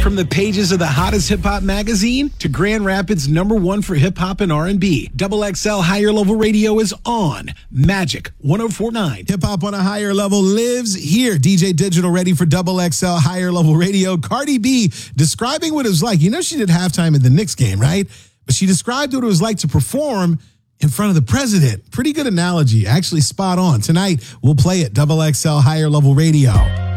From the pages of the hottest hip-hop magazine to Grand Rapids #1 for hip-hop and R&B, Double XL Higher Level Radio is on Magic 104.9. Hip-hop on a higher level lives here. DJ Digital ready for Double XL Higher Level Radio. Cardi B describing what it was like. You know she did halftime at the Knicks game, right? But she described what it was like to perform in front of the president. Pretty good analogy. Actually spot on. Tonight, we'll play it. Double XL Higher Level Radio.